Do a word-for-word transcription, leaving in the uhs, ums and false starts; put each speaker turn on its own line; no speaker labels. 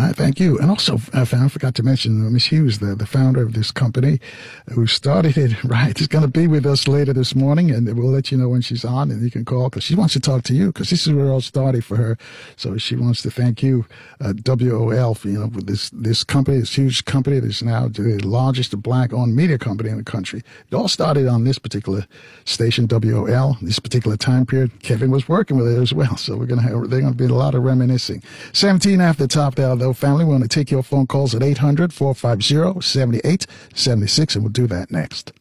I thank you. And also, uh, I forgot to mention uh, Miss Hughes, the, the founder of this company, who started it, right, is going to be with us later this morning, and we'll let you know when she's on, and you can call, because she wants to talk to you, because this is where it all started for her. So she wants to thank you, uh, W O L, for, you know, with this, this company, this huge company that's now the largest black-owned media company in the country. It all started on this particular station, W O L, this particular time period. Kevin was working with it as well, so we're going to have, there's going to be a lot of reminiscing. seventeen after the top there, though, family. We want to take your phone calls at eight hundred, four five zero, seven eight seven six, and we'll do that next.